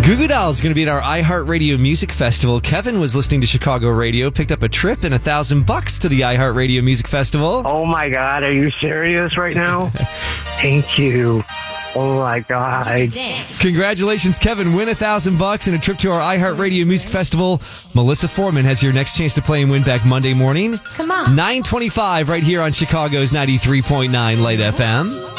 Goo Goo Dolls is going to be at our iHeartRadio Music Festival. Kevin was listening to Chicago radio, picked up a trip and $1,000 to the iHeartRadio Music Festival. Oh my God, are you serious right now? Thank you. Oh my God. Congratulations, Kevin. Win $1,000 and a trip to our iHeartRadio Music Festival. Melissa Foreman has your next chance to play and win back Monday morning. Come on. 9:25 right here on Chicago's 93.9 Light FM.